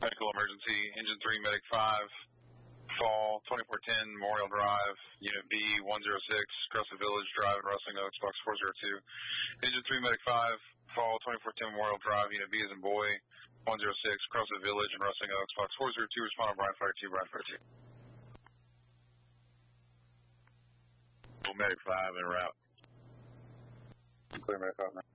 Medical emergency, Engine 3, Medic 5, fall, 2410 Memorial Drive, Unit B, 106, Crescent Village Drive, Rustling Oaks, box 402. Engine 3, Medic 5, fall, 2410 Memorial Drive, Unit B as in boy, 106, Crescent Village and Rustling Oaks, box 402, respond on Brian Fire 2, Brian Fire 2. Medic 5 en route. Clear Medic 5 now.